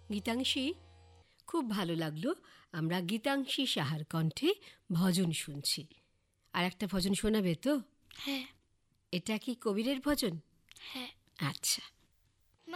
গীতাংশী, খুব ভালো লাগলো। আমরা গীতাংশী সাহার কণ্ঠে ভজন শুনছি। আর একটা ভজন শোনাবে তো? হ্যাঁ। এটা কি কবিরের ভজন? হ্যাঁ। আচ্ছা।